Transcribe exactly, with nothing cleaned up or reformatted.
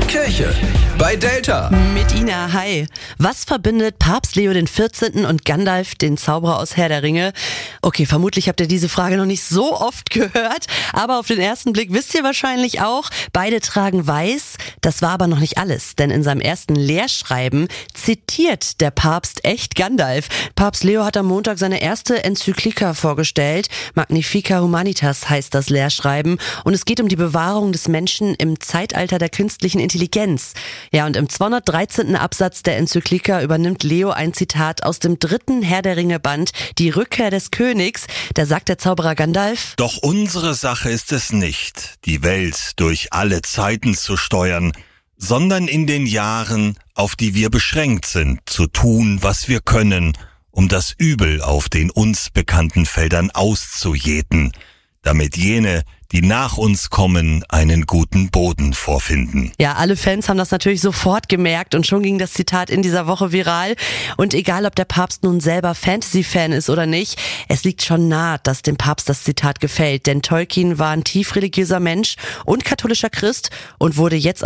Kirche bei Delta. Mit Ina, hi. Was verbindet Papst Leo der vierzehnte. und Gandalf, den Zauberer aus Herr der Ringe? Okay, vermutlich habt ihr diese Frage noch nicht so oft gehört, aber auf den ersten Blick wisst ihr wahrscheinlich auch, beide tragen weiß. Das war aber noch nicht alles, denn in seinem ersten Lehrschreiben zitiert der Papst echt Gandalf. Papst Leo hat am Montag seine erste Enzyklika vorgestellt. Magnifica Humanitas heißt das Lehrschreiben und es geht um die Bewahrung des Menschen im Zeitalter der künstlichen Intelligenz. Ja, und im zweihundertdreizehnten. Absatz der Enzyklika übernimmt Leo ein Zitat aus dem dritten Herr der Ringe Band, Die Rückkehr des Königs. Da sagt der Zauberer Gandalf: Doch unsere Sache ist es nicht, die Welt durch alle Zeiten zu steuern, sondern in den Jahren, auf die wir beschränkt sind, zu tun, was wir können, um das Übel auf den uns bekannten Feldern auszujäten, damit jene, die nach uns kommen, einen guten Boden vorfinden. Ja, alle Fans haben das natürlich sofort gemerkt und schon ging das Zitat in dieser Woche viral. Und egal, ob der Papst nun selber Fantasy-Fan ist oder nicht, es liegt schon nahe, dass dem Papst das Zitat gefällt. Denn Tolkien war ein tief religiöser Mensch und katholischer Christ und wurde jetzt